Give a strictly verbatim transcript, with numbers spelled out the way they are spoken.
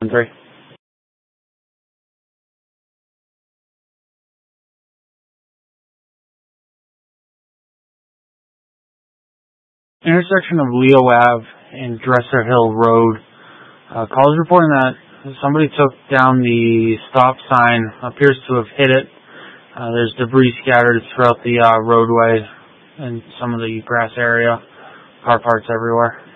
three. Intersection of Leo Ave and Dresser Hill Road. Uh, calls reporting that somebody took down the stop sign, appears to have hit it. Uh, there's debris scattered throughout the uh, roadway and some of the grass area. Car parts everywhere.